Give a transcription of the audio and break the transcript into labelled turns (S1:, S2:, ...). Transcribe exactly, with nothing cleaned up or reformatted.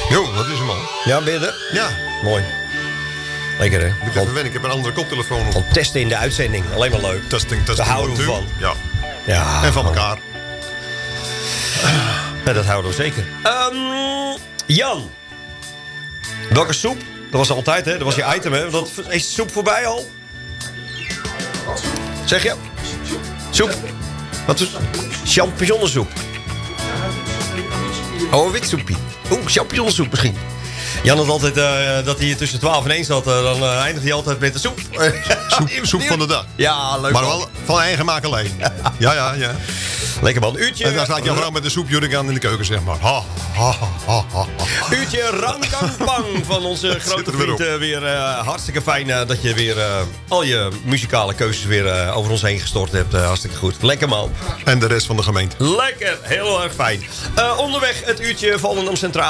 S1: Jo, dat is hem al.
S2: Ja, ben je er?
S1: Ja.
S2: Mooi. Lekker, hè?
S1: Ik moet even wennen, ik heb een andere koptelefoon op.
S2: Van testen in de uitzending. Alleen maar leuk.
S1: Testing, testing.
S2: Daar houden we
S1: one, two.
S2: van.
S1: Ja.
S2: Ja.
S1: En van elkaar.
S2: Ja, dat houden we zeker. Um, Jan. Welke soep? Dat was altijd, hè? Dat was je item, hè? Dat, is de soep voorbij al? Zeg je? Soep? Wat is champignonsoep? Oh, een witsoepie. Oeh, champignonsoep misschien. Jan had altijd uh, dat hij tussen twaalf en één zat. Uh, dan uh, eindigt hij altijd met de soep.
S1: Soep, soep van de dag.
S2: Ja, leuk.
S1: Maar
S2: man.
S1: wel van eigen makelij. Ja, ja, ja.
S2: Lekker man. Uurtje.
S1: En daar staat jouw vrouw met de soepjurk aan in de keuken, zeg maar. Ha, ha, ha, ha, ha.
S2: Uurtje Rankangpang van onze grote
S1: er weer
S2: vriend. Uh, weer uh, hartstikke fijn uh, dat je weer uh, al je muzikale keuzes weer uh, over ons heen gestort hebt. Uh, hartstikke goed. Lekker man.
S1: En de rest van de gemeente.
S2: Lekker. Heel erg fijn. Uh, onderweg het uurtje Volendam Centraal.